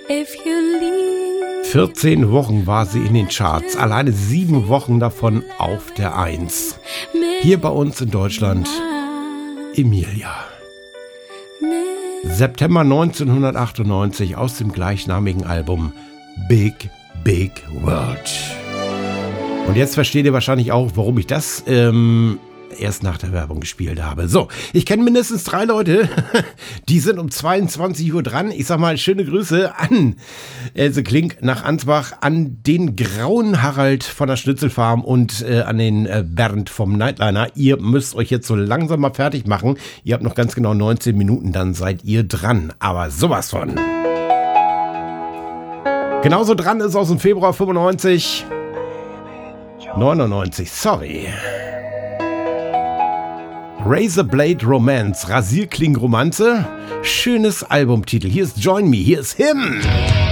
14 Wochen war sie in den Charts, alleine 7 Wochen davon auf der 1. Hier bei uns in Deutschland, Emilia. September 1998 aus dem gleichnamigen Album Big Big World. Und jetzt versteht ihr wahrscheinlich auch, warum ich das erst nach der Werbung gespielt habe. So, ich kenne mindestens 3 Leute, die sind um 22 Uhr dran. Ich sag mal, schöne Grüße an Else Klink nach Ansbach, an den grauen Harald von der Schnitzelfarm und an den Bernd vom Nightliner. Ihr müsst euch jetzt so langsam mal fertig machen. Ihr habt noch ganz genau 19 Minuten, dann seid ihr dran. Aber sowas von. Genauso dran ist aus dem Februar 95. 99, sorry. Razorblade Romance, Rasierklingenromanze, schönes Albumtitel. Hier ist Join Me, hier ist Him.